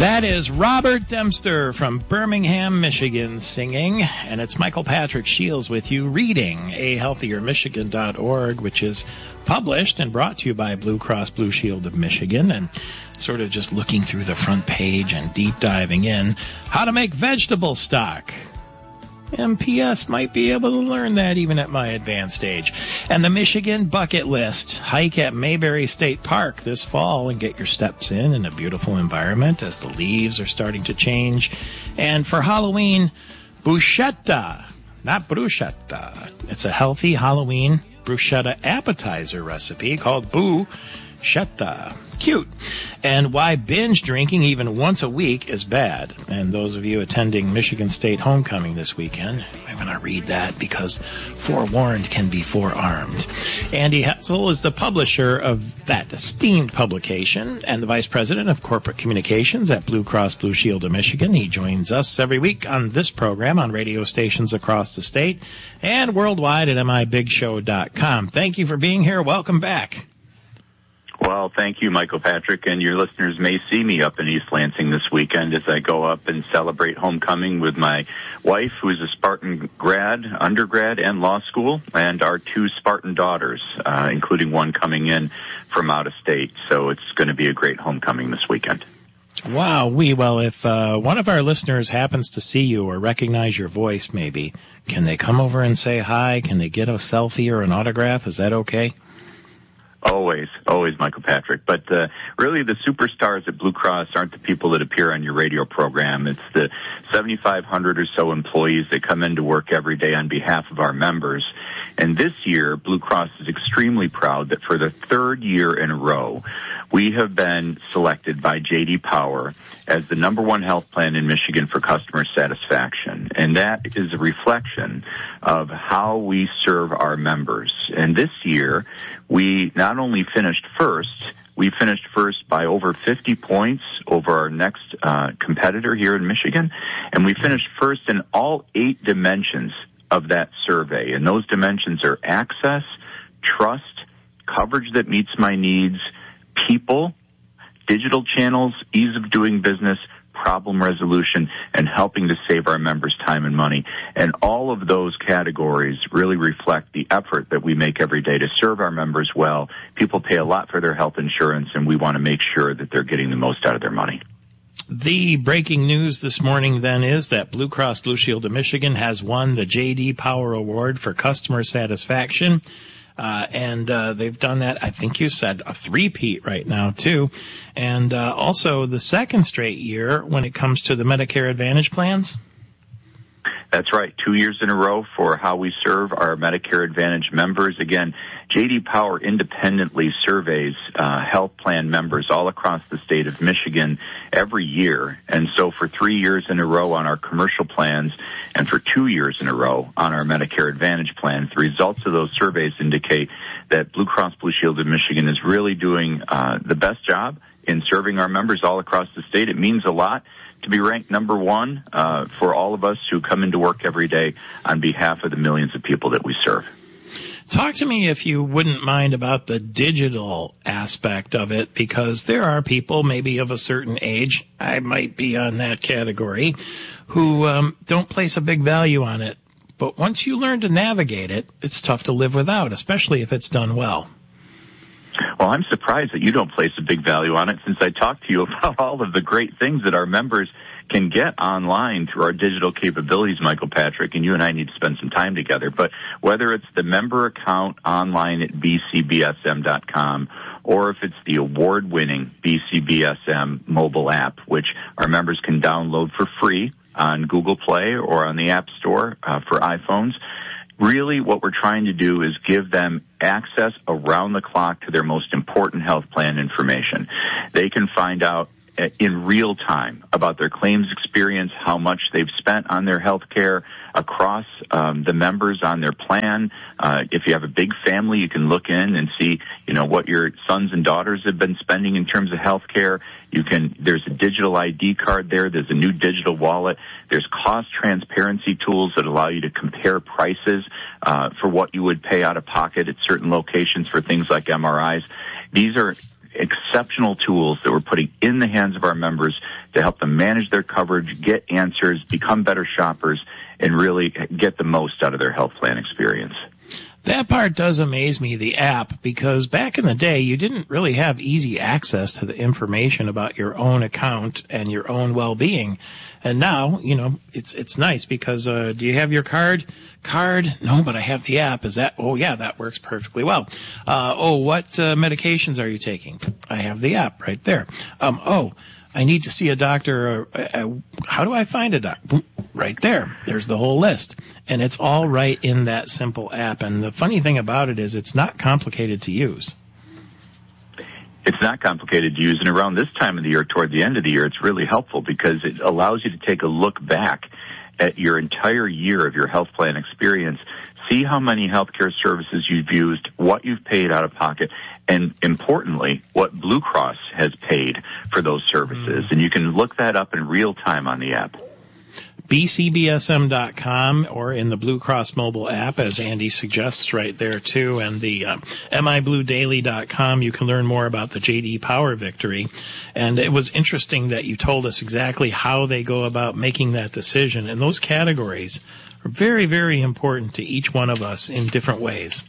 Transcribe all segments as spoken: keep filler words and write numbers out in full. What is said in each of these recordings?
That is Robert Dempster from Birmingham, Michigan, singing, and it's Michael Patrick Shields with you reading a healthier michigan dot org, which is published and brought to you by Blue Cross Blue Shield of Michigan, and sort of just looking through the front page and deep diving in how to make vegetable stock. M P S might be able to learn that even at my advanced age. And the Michigan Bucket List. Hike at Mayberry State Park this fall and get your steps in in a beautiful environment as the leaves are starting to change. And for Halloween, bruschetta, not bruschetta. It's a healthy Halloween bruschetta appetizer recipe called bruschetta. Cute. And why binge drinking even once a week is bad. And those of you attending Michigan State Homecoming this weekend, I'm going to read that because forewarned can be forearmed. Andy Hetzel is the publisher of that esteemed publication and the vice president of corporate communications at Blue Cross Blue Shield of Michigan. He joins us every week on this program on radio stations across the state and worldwide at M I big show dot com. Thank you for being here. Welcome back. Well, thank you, Michael Patrick, and your listeners may see me up in East Lansing this weekend as I go up and celebrate homecoming with my wife, who is a Spartan grad, undergrad, and law school, and our two Spartan daughters, uh, including one coming in from out of state. So it's going to be a great homecoming this weekend. Wow, we well, if uh, one of our listeners happens to see you or recognize your voice, maybe, can they come over and say hi? Can they get a selfie or an autograph? Is that okay? Always, always, Michael Patrick. But uh, really, the superstars at Blue Cross aren't the people that appear on your radio program. It's the seventy-five hundred or so employees that come into work every day on behalf of our members. And this year, Blue Cross is extremely proud that for the third year in a row, we have been selected by J D Power as the number one health plan in Michigan for customer satisfaction. And that is a reflection of how we serve our members. And this year, we not only finished first, we finished first by over fifty points over our next uh, competitor here in Michigan, and we finished first in all eight dimensions of that survey. And those dimensions are access, trust, coverage that meets my needs, people, digital channels, ease of doing business, problem resolution, and helping to save our members time and money. And all of those categories really reflect the effort that we make every day to serve our members well. People pay a lot for their health insurance, and we want to make sure that they're getting the most out of their money. The breaking news this morning, then, is that Blue Cross Blue Shield of Michigan has won the J D Power Award for customer satisfaction. Uh, and uh, they've done that, I think you said, a three-peat right now, too. And uh, also the second straight year when it comes to the Medicare Advantage plans. That's right. Two years in a row for how we serve our Medicare Advantage members. Again, J D Power independently surveys uh, health plan members all across the state of Michigan every year. And so for three years in a row on our commercial plans and for two years in a row on our Medicare Advantage plans, the results of those surveys indicate that Blue Cross Blue Shield of Michigan is really doing uh, the best job in serving our members all across the state. It means a lot to be ranked number one uh, for all of us who come into work every day on behalf of the millions of people that we serve. Talk to me, if you wouldn't mind, about the digital aspect of it, because there are people maybe of a certain age, I might be on that category, who um, don't place a big value on it. But once you learn to navigate it, it's tough to live without, especially if it's done well. Well, I'm surprised that you don't place a big value on it, since I talked to you about all of the great things that our members can get online through our digital capabilities, Michael Patrick, and you and I need to spend some time together. But whether it's the member account online at b c b s m dot com or if it's the award-winning B C B S M mobile app, which our members can download for free on Google Play or on the App Store uh, for iPhones, really what we're trying to do is give them access around the clock to their most important health plan information. They can find out in real time about their claims experience, how much they've spent on their health care across um, the members on their plan. Uh, if you have a big family, you can look in and see, you know, what your sons and daughters have been spending in terms of health care. You can, there's a digital I D card there. There's a new digital wallet. There's cost transparency tools that allow you to compare prices uh, for what you would pay out of pocket at certain locations for things like M R Is. These are exceptional tools that we're putting in the hands of our members to help them manage their coverage, get answers, become better shoppers, and really get the most out of their health plan experience. That part does amaze me, the app, because back in the day, you didn't really have easy access to the information about your own account and your own well-being. And now, you know, it's it's nice because, uh, do you have your card? Card? No, but I have the app. Is that, oh yeah, that works perfectly well. Uh, oh, what uh, medications are you taking? I have the app right there. Um, oh, I need to see a doctor. Uh, uh, how do I find a doctor? Right there. There's the whole list. And it's all right in that simple app. And the funny thing about it is it's not complicated to use. It's not complicated to use. And around this time of the year, toward the end of the year, it's really helpful because it allows you to take a look back at your entire year of your health plan experience, see how many healthcare services you've used, what you've paid out of pocket, and importantly, what Blue Cross has paid for those services. Mm. And you can look that up in real time on the app. B C B S M dot com or in the Blue Cross mobile app, as Andy suggests right there too, and the uh, M I Blue Daily dot com. You can learn more about the J D Power victory. And it was interesting that you told us exactly how they go about making that decision. And those categories are very, very important to each one of us in different ways.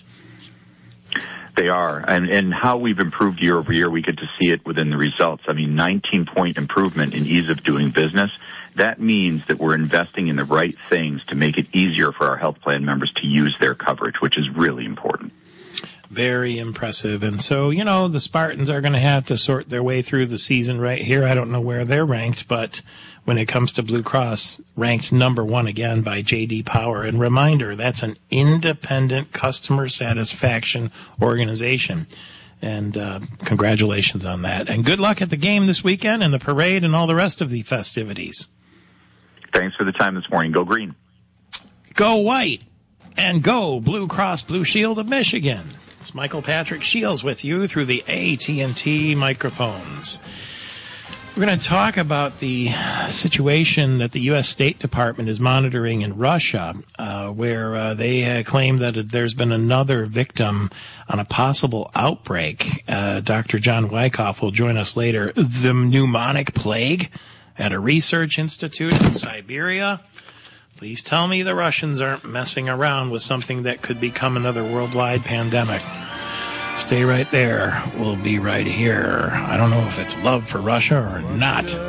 They are. And, and how we've improved year over year, we get to see it within the results. I mean, nineteen-point improvement in ease of doing business. That means that we're investing in the right things to make it easier for our health plan members to use their coverage, which is really important. Very impressive. And so, you know, the Spartans are going to have to sort their way through the season right here. I don't know where they're ranked, but when it comes to Blue Cross, ranked number one again by J D Power. And reminder, that's an independent customer satisfaction organization. And uh, congratulations on that. And good luck at the game this weekend and the parade and all the rest of the festivities. Thanks for the time this morning. Go green. Go white. And go Blue Cross Blue Shield of Michigan. It's Michael Patrick Shields with you through the A T and T microphones. We're going to talk about the situation that the U S State Department is monitoring in Russia, uh, where uh, they uh, claim that there's been another victim on a possible outbreak. Uh, Doctor John Wyckoff will join us later. The pneumonic plague at a research institute in Siberia. Please tell me the Russians aren't messing around with something that could become another worldwide pandemic. Stay right there. We'll be right here. I don't know if it's love for Russia or not. With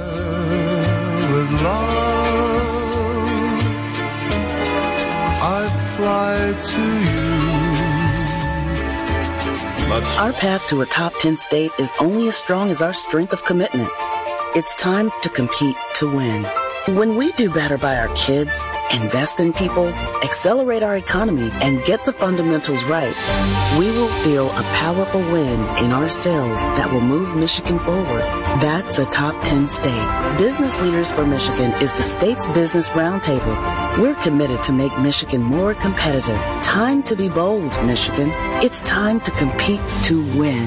love, I fly to you. Our path to a top ten state is only as strong as our strength of commitment. It's time to compete to win. When we do better by our kids, invest in people, accelerate our economy, and get the fundamentals right, we will feel a powerful win in our sales that will move Michigan forward. That's a top ten state. Business Leaders for Michigan is the state's business roundtable. We're committed to make Michigan more competitive. Time to be bold, Michigan. It's time to compete to win.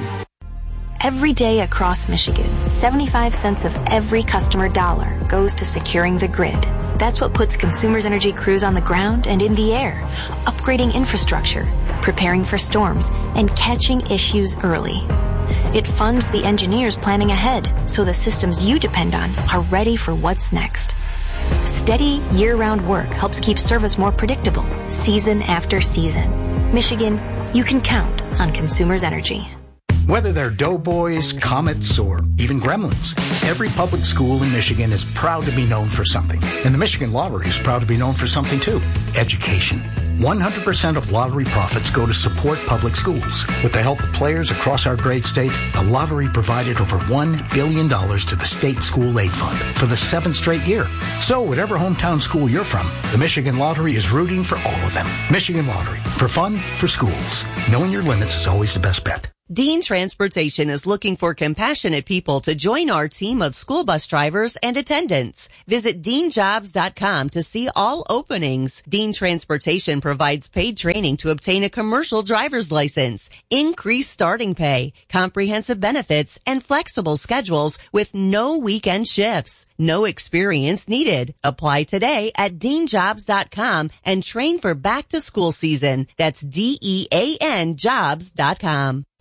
Every day across Michigan, seventy-five cents of every customer dollar goes to securing the grid. That's what puts Consumers Energy crews on the ground and in the air, upgrading infrastructure, preparing for storms, and catching issues early. It funds the engineers planning ahead so the systems you depend on are ready for what's next. Steady, year-round work helps keep service more predictable, season after season. Michigan, you can count on Consumers Energy. Whether they're Doughboys, Comets, or even Gremlins, every public school in Michigan is proud to be known for something. And the Michigan Lottery is proud to be known for something too. Education. one hundred percent of lottery profits go to support public schools. With the help of players across our great state, the lottery provided over one billion dollars to the state school aid fund for the seventh straight year. So whatever hometown school you're from, the Michigan Lottery is rooting for all of them. Michigan Lottery. For fun, for schools. Knowing your limits is always the best bet. Dean Transportation is looking for compassionate people to join our team of school bus drivers and attendants. Visit dean jobs dot com to see all openings. Dean Transportation provides paid training to obtain a commercial driver's license, increased starting pay, comprehensive benefits, and flexible schedules with no weekend shifts. No experience needed. Apply today at dean jobs dot com and train for back to school season. That's D E A N jobs dot com.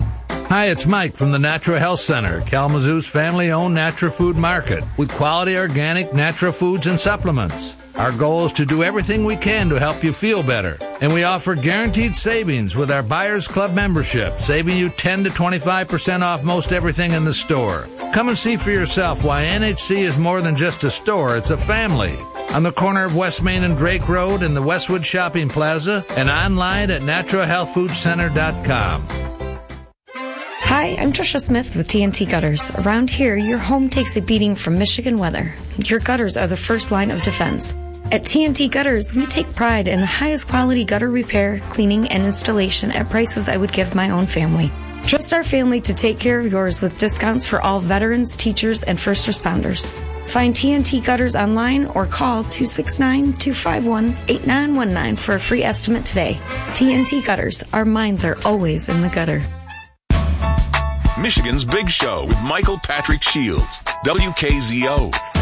Hi, it's Mike from the Natural Health Center, Kalamazoo's family-owned natural food market with quality organic natural foods and supplements. Our goal is to do everything we can to help you feel better. And we offer guaranteed savings with our Buyers Club membership, saving you ten to twenty-five percent off most everything in the store. Come and see for yourself why N H C is more than just a store, it's a family. On the corner of West Main and Drake Road in the Westwood Shopping Plaza and online at natural health food center dot com. Hi, I'm Trisha Smith with T N T Gutters. Around here, your home takes a beating from Michigan weather. Your gutters are the first line of defense. At T N T Gutters, we take pride in the highest quality gutter repair, cleaning, and installation at prices I would give my own family. Trust our family to take care of yours with discounts for all veterans, teachers, and first responders. Find T N T Gutters online or call two six nine, two five one, eight nine one nine for a free estimate today. T N T Gutters, our minds are always in the gutter. Michigan's Big Show with Michael Patrick Shields. W K Z O,